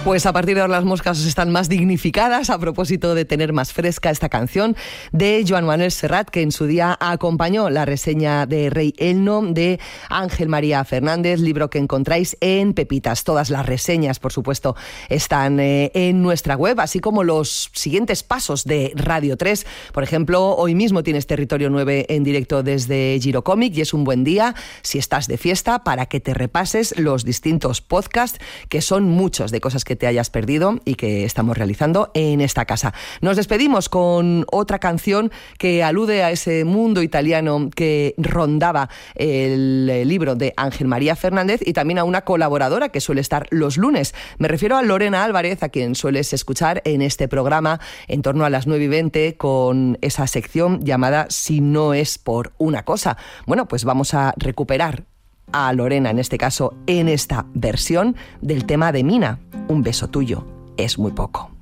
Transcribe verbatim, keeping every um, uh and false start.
Pues a partir de ahora las moscas están más dignificadas a propósito de tener más fresca esta canción de Joan Manuel Serrat, que en su día acompañó la reseña de Rei Elno de Ángel María Fernández, libro que encontráis en Pepitas. Todas las reseñas, por supuesto, están eh, en nuestra web, así como los siguientes pasos de Radio tres. Por ejemplo, hoy mismo tienes Territorio nueve en directo desde Girocómic y es un buen día, si estás de fiesta, para que te repases los distintos podcasts, que son muchos, de cosas que te hayas perdido y que estamos realizando en esta casa. Nos despedimos con otra canción que alude a ese mundo italiano que rondaba el, el libro de Ángel María Fernández, y también a una colaboradora que suele estar los lunes. Me refiero a Lorena Álvarez, a quien sueles escuchar en este programa en torno a las nueve y veinte con esa sección llamada Si no es por una cosa. Bueno, pues vamos a recuperar a Lorena, en este caso, en esta versión del tema de Mina. Un beso tuyo es muy poco.